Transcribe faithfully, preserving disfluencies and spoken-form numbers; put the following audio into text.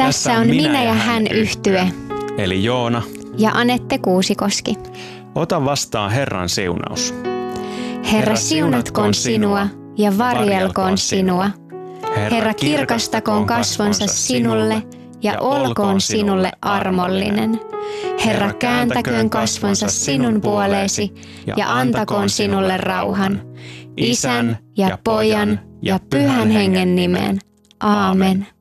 Tässä on Minä ja hän yhtye. Eli Joona Ja Anette Kuusikoski. Ota vastaan Herran siunaus. Herra siunatkoon sinua ja varjelkoon sinua. Herra kirkastakoon kasvonsa sinulle ja olkoon sinulle armollinen. Herra kääntäköön kasvonsa sinun puoleesi ja antakoon sinulle rauhan. Isän ja Pojan ja Pyhän Hengen nimeen. Aamen.